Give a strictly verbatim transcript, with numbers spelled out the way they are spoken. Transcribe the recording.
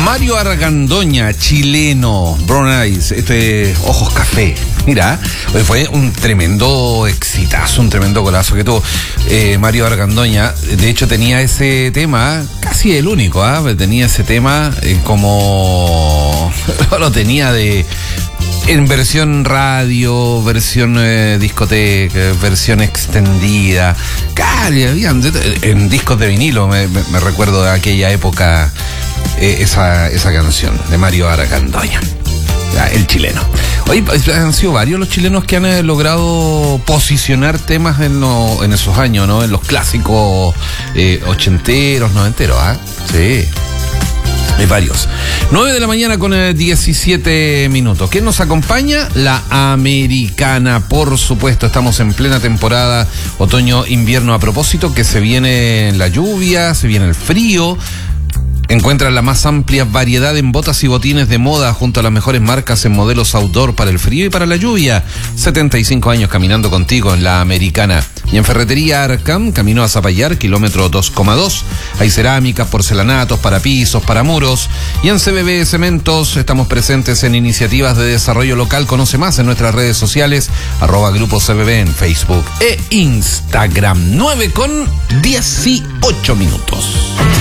Mario Argandoña, chileno, Brown Eyes, este Ojos Café. Mira, fue un tremendo exitazo, un tremendo golazo que tuvo eh, Mario Argandoña. De hecho tenía ese tema, casi el único, ¿eh? Tenía ese tema eh, como... lo tenía de... en versión radio, versión eh, discoteca, versión extendida. Cari, habían en discos de vinilo, me, me, me recuerdo de aquella época eh, esa, esa canción de Mario Argandoña, el chileno. Hoy han sido varios los chilenos que han eh, logrado posicionar temas en, lo, en esos años, ¿no? En los clásicos eh, ochenteros, noventeros, ¿ah? ¿eh? Sí. Hay varios. nueve de la mañana con diecisiete minutos. ¿Quién nos acompaña? La Americana, por supuesto. Estamos en plena temporada otoño-invierno. A propósito que se viene la lluvia, se viene el frío. Encuentra la más amplia variedad en botas y botines de moda junto a las mejores marcas en modelos outdoor para el frío y para la lluvia. setenta y cinco años caminando contigo en La Americana. Y en Ferretería Arcam, camino a Zapallar, kilómetro dos coma dos. Hay cerámicas, porcelanatos, para pisos, para muros. Y en C B B Cementos estamos presentes en iniciativas de desarrollo local. Conoce más en nuestras redes sociales, arroba Grupo C B B en Facebook e Instagram. nueve con dieciocho minutos.